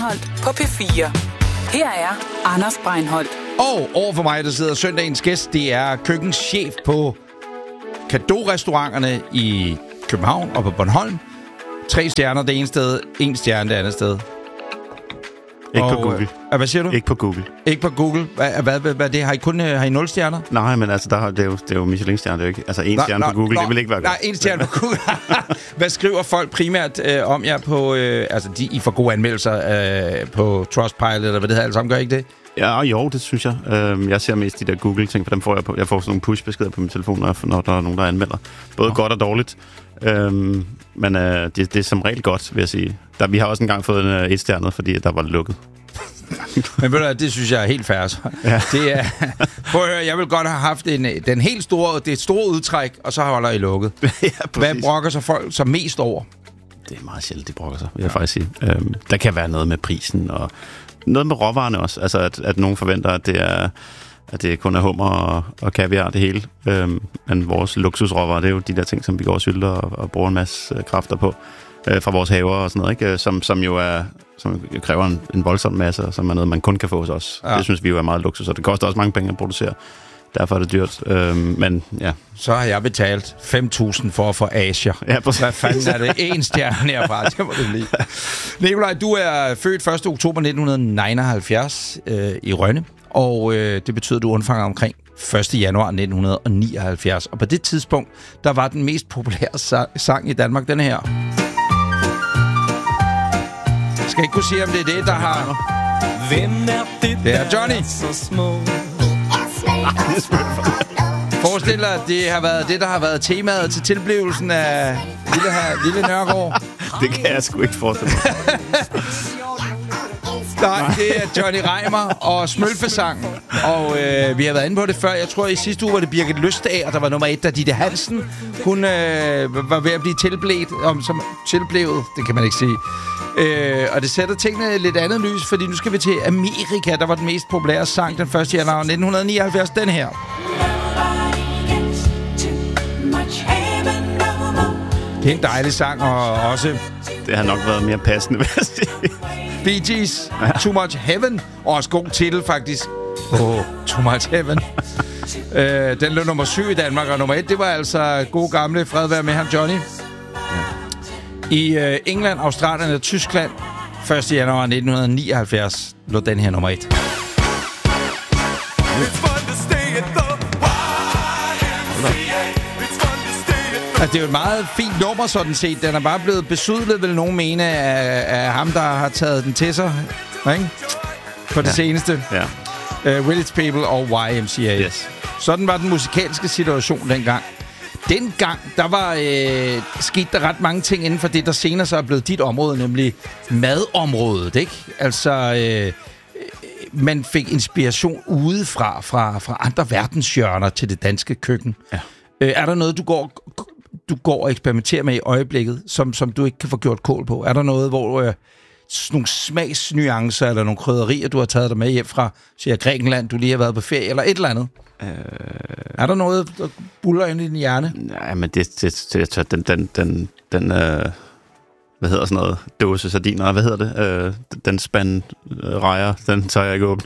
På P4. Her er Anders Breinholt. Og overfor mig, der sidder søndagens gæst, det er køkkenschef på Cadeau-restauranterne i København og på Bornholm. 3 stjerner det ene sted, 1 stjerne det andet sted. Ikke på Google. Hvad siger du? Ikke på Google. Ikke på Google. Hvad det? Har I 0 stjerner? Nej, men altså, det er jo Michelin-stjerner, det er jo ikke. Altså, 1 stjerne på Google, det vil ikke være godt. Nej, 1 stjerne på Google. Hvad skriver folk primært om jer på... I får gode anmeldelser på Trustpilot, eller hvad det hedder, alle sammen, gør ikke det? Ja, jo, det synes jeg. Jeg ser mest de der Google-ting, for dem får jeg på. Jeg får sådan nogle push-beskeder på min telefon, når der er nogen, der anmelder. Både godt og dårligt. Men det er som regel godt, vil jeg sige. Vi har også engang fået en 1-stjernet, fordi der var lukket. Men ved du, det synes jeg er helt fair. Ja. Det er, prøv at høre, jeg vil godt have haft det store udtræk, og så holder I lukket. Ja, hvad brokker sig folk så mest over? Det er meget sjældent, de brokker sig, vil jeg faktisk sige. Der kan være noget med prisen, og noget med råvarerne også. Altså, at nogen forventer, at det kun er hummer og kaviar, det hele. Men vores luksusråvarer, det er jo de der ting, som vi går og sylter og bruger en masse kræfter på. Fra vores haver og sådan noget, ikke? Som kræver en voldsom masse, og som er noget, man kun kan få hos os. Ja. Det synes vi jo er meget luksus, og det koster også mange penge at producere. Derfor er det dyrt. Men ja. Så har jeg betalt 5.000 for at få Asia. Ja, hvad fanden er det? 1 stjerne herfra. Det må det blive. Nikolaj, du er født 1. oktober 1979 i Rønne, og det betyder, at du undfanger omkring 1. januar 1979. Og på det tidspunkt, der var den mest populære sang i Danmark, den her. Jeg skal ikke kunne sige, om det er det, der har... Hvem er det, det er Johnny. Så små? Forestil dig, at det har været det, der har været temaet til tilblivelsen af Lille Nørgaard. Det kan jeg sgu ikke forestille mig. Nej, det er Johnny Reimer og Smølfesangen. Og vi har været inde på det før. Jeg tror, i sidste uge var det Birgit Løstager, der var nummer 1, da Ditte Hansen. Hun var ved at blive tilblevet. Det kan man ikke sige. Og det sætter tingene lidt andet lys, fordi nu skal vi til Amerika. Der var den mest populære sang den 1. januar 1979. Den her. Det er en dejlig sang, og også... Det har nok været mere passende, vil jeg sige. Bee Gees, Too Much Heaven. Og også god titel, faktisk. Too Much Heaven. Den lå nummer 7 i Danmark, og nummer 1, det var altså god gamle fred være med ham, Johnny. I England, Australien og Tyskland 1. januar 1979 lå den her nummer 1. Altså, det er jo et meget fint nummer, sådan set. Den er bare blevet besudlet, vil nogen mene, af ham, der har taget den til sig, ikke? På det seneste. Ja. Village People og YMCA. Yes. Sådan var den musikalske situation dengang. Dengang, der var skete der ret mange ting inden for det, der senere så er blevet dit område, nemlig madområdet, ikke? Altså, man fik inspiration udefra, fra andre verdenshjørner til det danske køkken. Ja. Er der noget, du går og eksperimenterer med i øjeblikket, som du ikke kan få gjort kål på? Er der noget, hvor nogle smagsnuancer eller nogle krydderier, du har taget dig med hjem fra, siger Grækenland, du lige har været på ferie, eller et eller andet? Er der noget, der buller ind i din hjerne? Nej, men den hvad hedder sådan noget? Dåse sardiner, hvad hedder det? Den spand rejer, den tør jeg ikke åbne.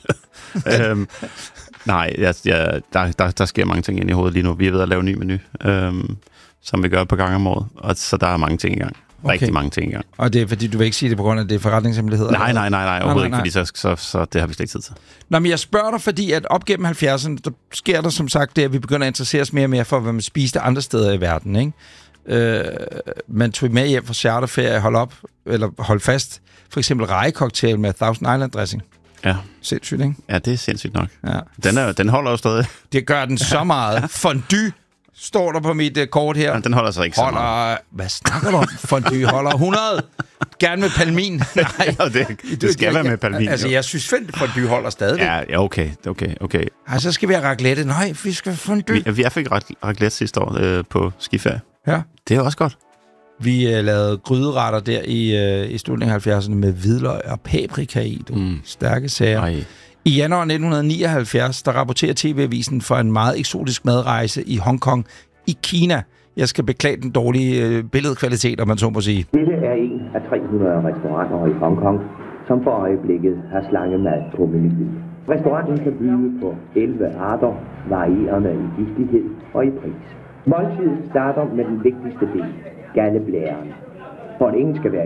Nej, der sker mange ting ind i hovedet lige nu. Vi er ved at lave en ny menu, som vi gør på gang om året. Og så der er mange ting i gang. Okay. Rigtig mange ting i gang. Og det er fordi, du vil ikke sige det på grund af det forretningshemmeligheder? Nej, overhovedet ikke, fordi så det har vi slet ikke tid til. Nå, men jeg spørger dig, fordi at op gennem 70'erne, der sker der som sagt det, at vi begynder at interessere os mere og mere for, hvad man spiste andre steder i verden, ikke? Man tog med hjem fra charterferie, hold fast. For eksempel rejecocktail med Thousand Island dressing. Ja. Sindssygt, ikke? Ja, det er sindssygt nok. Ja. Den holder jo stadig. Det gør den så meget. Fondue står der på mit kort her. Ja, den holder så ikke så meget. Hvad snakker du om? Fondue holder 100. Gerne med palmin. Nej. Ja, det skal være med palmin. Altså, jeg synes fondue holder stadig. Ja, okay. Ej, så skal vi have raclette. Nej, vi skal have fondue. Vi fik raclette sidste år på skiferie. Ja. Det er også godt. Vi lavede gryderetter der i slutningen af 70'erne med hvidløg og paprika i. Stærke sager. Ej. I januar 1979, der rapporterer TV-avisen for en meget eksotisk madrejse i Hongkong i Kina. Jeg skal beklage den dårlige billedkvalitet, om man så må sige. Dette er en af 300 restauranter i Hongkong, som for øjeblikket har slangemad på menuen. Restauranten kan byde på 11 arter, varierende i giftighed og i pris. Måltidet starter med den vigtigste del, galleblæren. For at ingen skal være